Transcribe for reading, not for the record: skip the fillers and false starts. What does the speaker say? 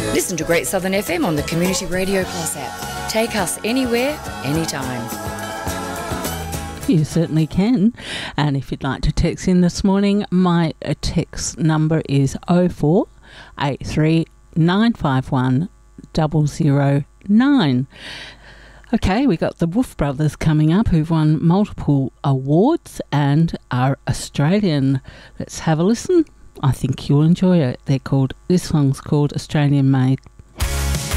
Listen to Great Southern FM on the Community Radio Plus app. Take us anywhere, anytime. You certainly can. And if you'd like to text in this morning, my text number is 0483 951 009. Okay, we got the Wolf Brothers coming up, who've won multiple awards and are Australian. Let's have a listen. I think you'll enjoy it. This song's called Australian Made.